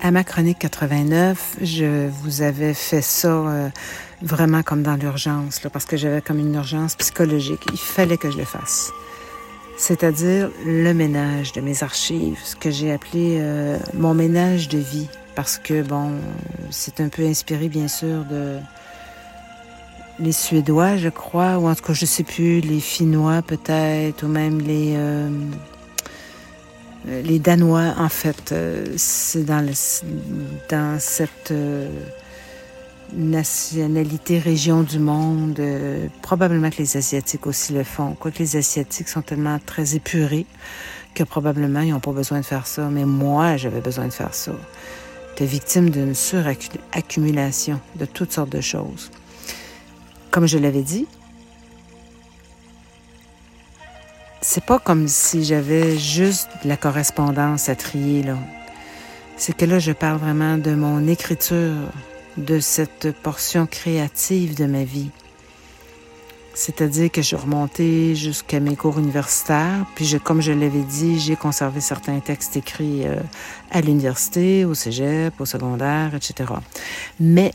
À ma chronique 89, je vous avais fait ça vraiment comme dans l'urgence, là, parce que j'avais comme une urgence psychologique. Il fallait que je le fasse. C'est-à-dire le ménage de mes archives, ce que j'ai appelé mon ménage de vie. Parce que, bon, c'est un peu inspiré, bien sûr, de les Suédois, je crois, ou en tout cas, je ne sais plus, les Finnois peut-être, ou même les Danois, en fait. C'est dans cette nationalité, région du monde. Probablement que les Asiatiques aussi le font. Quoique les Asiatiques sont tellement très épurés que probablement ils n'ont pas besoin de faire ça. Mais moi, j'avais besoin de faire ça. J'étais victime d'une suraccumulation de toutes sortes de choses. Comme je l'avais dit, c'est pas comme si j'avais juste de la correspondance à trier, là. C'est que là, je parle vraiment de mon écriture, de cette portion créative de ma vie. C'est-à-dire que je suis remontée jusqu'à mes cours universitaires, puis comme je l'avais dit, j'ai conservé certains textes écrits à l'université, au cégep, au secondaire, etc. Mais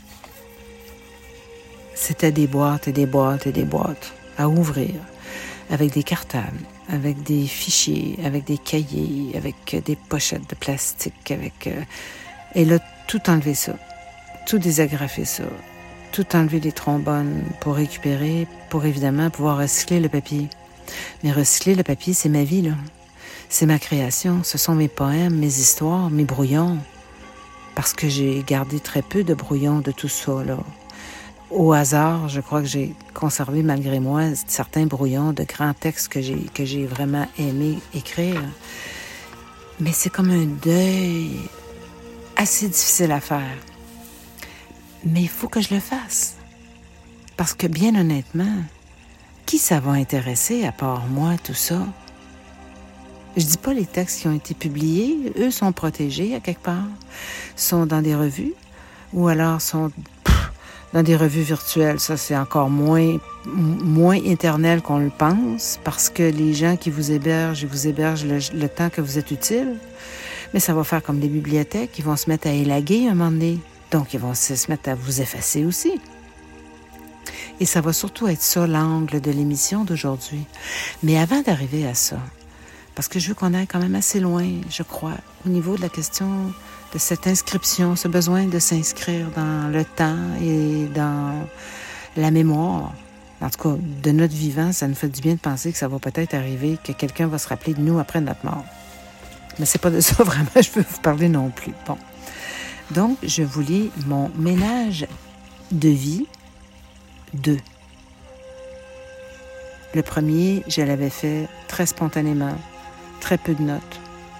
c'était des boîtes et des boîtes et des boîtes à ouvrir, avec des cartables, avec des fichiers, avec des cahiers, avec des pochettes de plastique, et là, tout enlever ça, tout désagrafer ça, tout enlever les trombones pour récupérer, pour évidemment pouvoir recycler le papier. Mais recycler le papier, c'est ma vie, là. C'est ma création, ce sont mes poèmes, mes histoires, mes brouillons. Parce que j'ai gardé très peu de brouillons de tout ça, là. Au hasard, je crois que j'ai conservé malgré moi certains brouillons de grands textes que j'ai vraiment aimé écrire. Mais c'est comme un deuil assez difficile à faire. Mais il faut que je le fasse. Parce que bien honnêtement, qui ça va intéresser à part moi, tout ça? Je dis pas les textes qui ont été publiés, eux sont protégés à quelque part, sont dans des revues, ou alors sont dans des revues virtuelles. Ça, c'est encore moins éternel qu'on le pense, parce que les gens qui vous hébergent, ils vous hébergent le temps que vous êtes utile. Mais ça va faire comme des bibliothèques, ils vont se mettre à élaguer un moment donné. Donc, ils vont se mettre à vous effacer aussi. Et ça va surtout être ça, l'angle de l'émission d'aujourd'hui. Mais avant d'arriver à ça, parce que je veux qu'on aille quand même assez loin, je crois, au niveau de la question de cette inscription, ce besoin de s'inscrire dans le temps et dans la mémoire. En tout cas, de notre vivant, ça nous fait du bien de penser que ça va peut-être arriver, que quelqu'un va se rappeler de nous après notre mort. Mais c'est pas de ça vraiment je veux vous parler non plus. Bon. Donc, je vous lis mon ménage de vie 2. Le premier, je l'avais fait très spontanément, très peu de notes.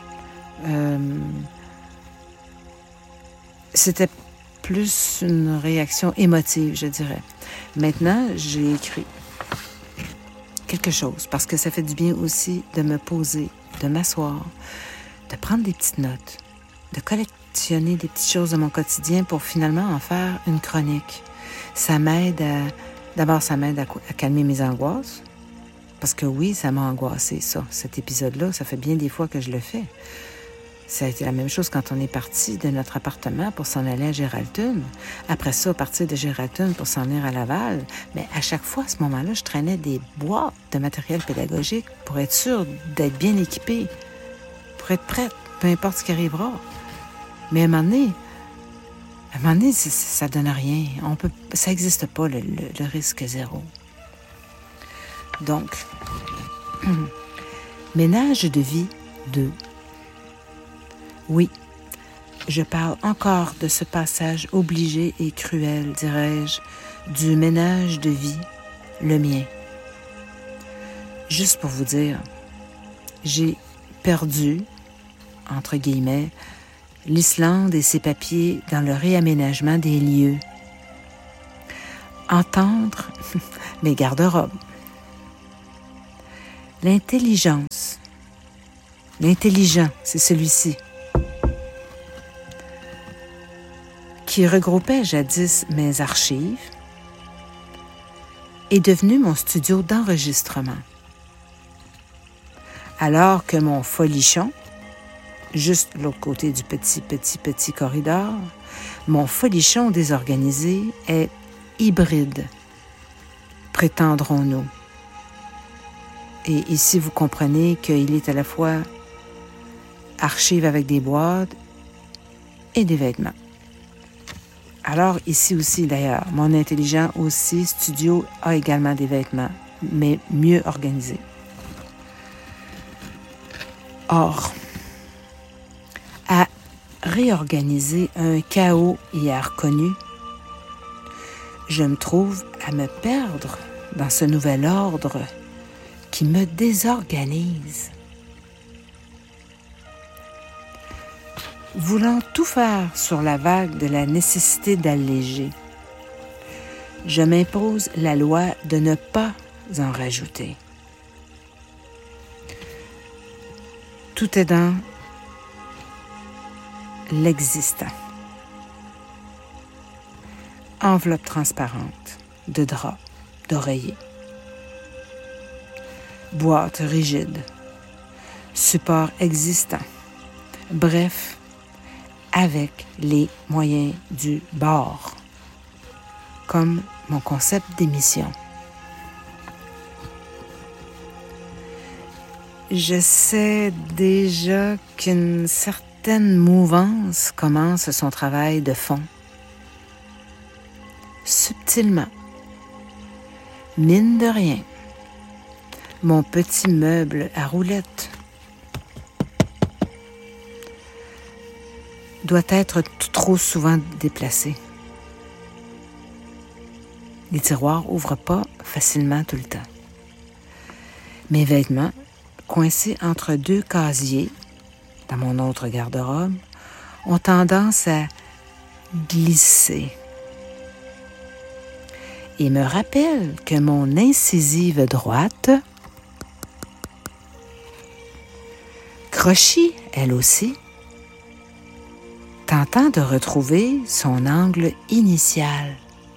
C'était plus une réaction émotive, je dirais. Maintenant, j'ai écrit quelque chose, parce que ça fait du bien aussi de me poser, de m'asseoir, de prendre des petites notes, de collectionner des petites choses de mon quotidien pour finalement en faire une chronique. Ça m'aide à calmer mes angoisses, parce que oui, ça m'a angoissée, ça. Cet épisode-là, ça fait bien des fois que je le fais. Ça a été la même chose quand on est parti de notre appartement pour s'en aller à Geraldton. Après ça, partir de Geraldton pour s'en venir à Laval. Mais à chaque fois, à ce moment-là, je traînais des boîtes de matériel pédagogique pour être sûre d'être bien équipée, pour être prête, peu importe ce qui arrivera. Mais à un moment donné, ça donne rien. Ça n'existe pas, le risque zéro. Donc, ménage de vie 2. Oui, je parle encore de ce passage obligé et cruel, dirais-je, du ménage de vie, le mien. Juste pour vous dire, j'ai perdu, entre guillemets, l'Islande et ses papiers dans le réaménagement des lieux. Entendre mes garde-robes. L'intelligent, c'est celui-ci, qui regroupait jadis mes archives, est devenu mon studio d'enregistrement. Alors que mon folichon, juste de l'autre côté du petit corridor, mon folichon désorganisé est hybride, prétendrons-nous. Et ici, vous comprenez qu'il est à la fois archive avec des boîtes et des vêtements. Alors, ici aussi, d'ailleurs, mon intelligent aussi studio a également des vêtements, mais mieux organisés. Or, à réorganiser un chaos hier connu, je me trouve à me perdre dans ce nouvel ordre qui me désorganise. Voulant tout faire sur la vague de la nécessité d'alléger, je m'impose la loi de ne pas en rajouter. Tout est dans l'existant. Enveloppe transparente de drap, d'oreiller. Boîte rigide. Support existant. Bref, avec les moyens du bord, comme mon concept d'émission. Je sais déjà qu'une certaine mouvance commence son travail de fond. Subtilement, mine de rien, mon petit meuble à roulettes doit être trop souvent déplacé. Les tiroirs n'ouvrent pas facilement tout le temps. Mes vêtements, coincés entre deux casiers dans mon autre garde-robe, ont tendance à glisser et me rappellent que mon incisive droite, crochie elle aussi, tentant de retrouver son angle initial.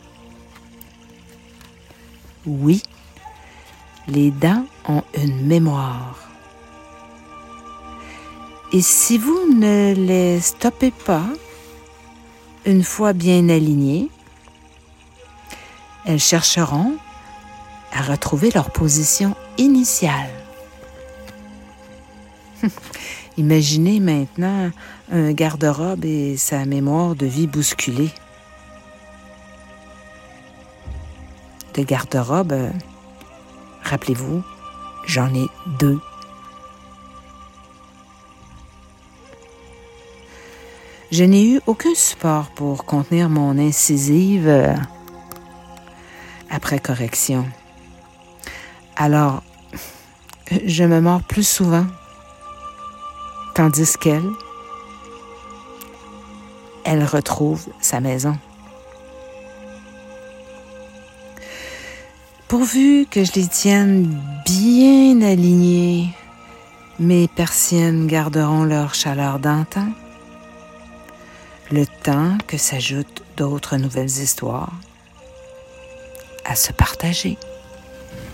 Oui, les dents ont une mémoire. Et si vous ne les stoppez pas, une fois bien alignées, elles chercheront à retrouver leur position initiale. Imaginez maintenant un garde-robe et sa mémoire de vie bousculée. De garde-robe, rappelez-vous, j'en ai 2. Je n'ai eu aucun support pour contenir mon incisive après correction. Alors, je me mords plus souvent, tandis elle retrouve sa maison. Pourvu que je les tienne bien alignés, mes persiennes garderont leur chaleur d'antan, le temps que s'ajoutent d'autres nouvelles histoires à se partager.